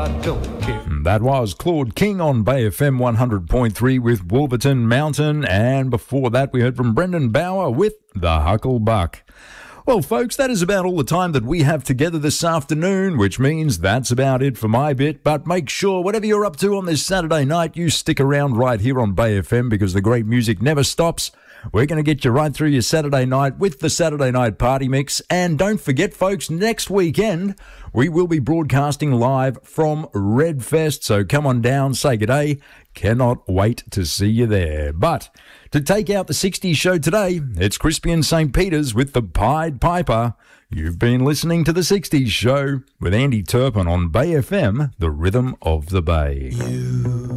I don't care. That was Claude King on Bay FM 100.3 with Wolverton Mountain, and before that we heard from Brendan Bauer with The Hucklebuck. Well, folks, that is about all the time that we have together this afternoon, which means that's about it for my bit. But make sure, whatever you're up to on this Saturday night, you stick around right here on Bay FM, because the great music never stops. We're going to get you right through your Saturday night with the Saturday Night Party Mix. And don't forget, folks, next weekend we will be broadcasting live from Redfest. So come on down, say good day. Cannot wait to see you there. But to take out the 60s show today, it's Crispy and St. Peter's with the Pied Piper. You've been listening to the 60s show with Andy Turpin on Bay FM, the rhythm of the Bay.